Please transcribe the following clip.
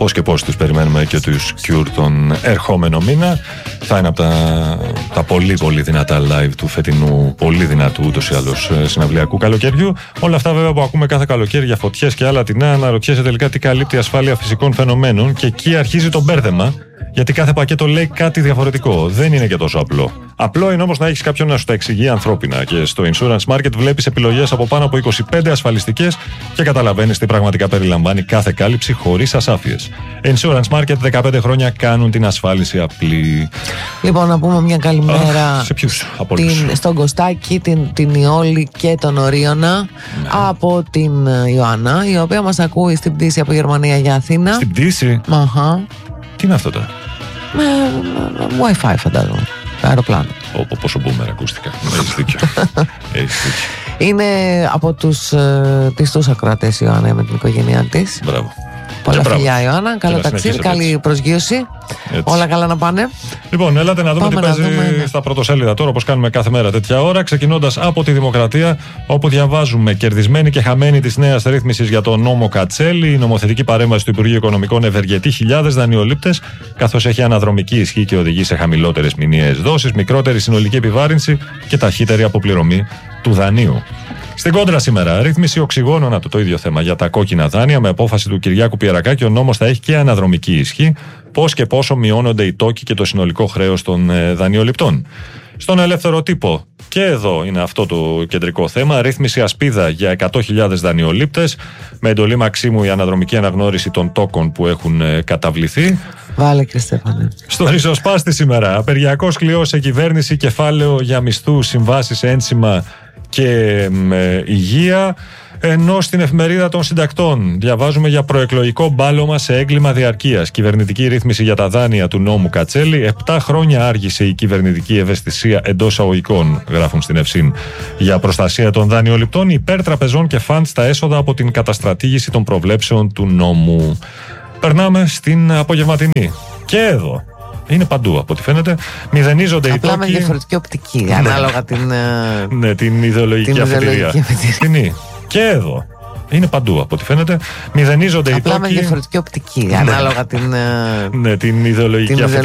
Πώς και πώς τους περιμένουμε και τους Cure τον ερχόμενο μήνα. Θα είναι από τα πολύ πολύ δυνατά live του φετινού, πολύ δυνατού ούτως ή άλλως συναυλιακού καλοκαιριού. Όλα αυτά βέβαια που ακούμε κάθε καλοκαίρι για φωτιές και άλλα τεινά, αναρωτιέσαι τελικά τι καλύπτει η ασφάλεια φυσικών φαινομένων, και εκεί αρχίζει το μπέρδεμα, γιατί κάθε πακέτο λέει κάτι διαφορετικό. Δεν είναι και τόσο απλό. Απλό είναι όμως να έχεις κάποιον να σου τα εξηγεί ανθρώπινα. Και στο Insurance Market βλέπεις επιλογές από πάνω από 25 ασφαλιστικές και καταλαβαίνεις τι πραγματικά περιλαμβάνει κάθε κάλυψη χωρίς ασάφειες. Insurance Market, 15 χρόνια κάνουν την ασφάλιση απλή. Λοιπόν, να πούμε μια καλημέρα σε ποιους από όλους? Στον Κωστάκη, την Ιόλη και τον Ορίωνα, από την Ιωάννα, η οποία μας ακούει στην πτήση από Γερμανία για Αθήνα. Στην πτήση? Αχα. Τι είναι αυτό τώρα? Wi-Fi φαντάζομαι. Αεροπλάνο. Πόσο μπούμερ ακούστηκα. Έχεις δίκιο. Είναι από τους πιστούς ακροατές η Ιωάννα με την οικογένειά της. Μπράβο. Πολλά φιλιά Ιωάννα, καλό ταξίδι, καλή προσγείωση. Έτσι. Όλα καλά να πάνε. Λοιπόν, έλατε να δούμε τι παίζει στα πρωτοσέλιδα τώρα, όπως κάνουμε κάθε μέρα τέτοια ώρα. Ξεκινώντας από τη Δημοκρατία, όπου διαβάζουμε: κερδισμένη και χαμένη της νέας ρύθμισης για τον νόμο Κατσέλη. Η νομοθετική παρέμβαση του Υπουργείου Οικονομικών ευεργετεί χιλιάδες δανειολήπτες, καθώς έχει αναδρομική ισχύ και οδηγεί σε χαμηλότερες μηνιαίες δόσεις, μικρότερη συνολική επιβάρυνση και ταχύτερη αποπληρωμή του δανείου. Στην κόντρα σήμερα, ρύθμιση οξυγόνων, το ίδιο θέμα για τα κόκκινα δάνεια. Με απόφαση του Κυριάκου Πιερακάκη, ο νόμος θα έχει και αναδρομική ισχύ. Πώς και πόσο μειώνονται οι τόκοι και το συνολικό χρέος των δανειοληπτών. Στον Ελεύθερο Τύπο, και εδώ είναι αυτό το κεντρικό θέμα. Ρύθμιση ασπίδα για 100.000 δανειολήπτες. Με εντολή Μαξίμου η αναδρομική αναγνώριση των τόκων που έχουν καταβληθεί. Βάλε και Στέφανε. Στο ριζοσπάστη σήμερα, απεργιακός κλειός σε κυβέρνηση, κεφάλαιο για μισθούς, συμβάσεις, ένσημα και υγεία. Ενώ στην εφημερίδα των συντακτών διαβάζουμε για προεκλογικό μπάλωμα σε έγκλημα διαρκείας. Κυβερνητική ρύθμιση για τα δάνεια του νόμου Κατσέλη. 7 χρόνια άργησε η κυβερνητική ευαισθησία εντός αγωγικών, γράφουν στην Ευσύν, για προστασία των δανειοληπτών υπέρ τραπεζών και φαντ στα έσοδα από την καταστρατήγηση των προβλέψεων του νόμου. Περνάμε στην απογευματινή. Και εδώ. Είναι παντού από ό,τι φαίνεται. Μηδενίζονται οι τόκοι. Απλά με διαφορετική οπτική, ανάλογα την ιδεολογική αφετηρία. Και εδώ. Είναι παντού από ό,τι φαίνεται. Μηδενίζονται οι τόκοι. Απλά με διαφορετική οπτική, ανάλογα την ιδεολογική αφετηρία.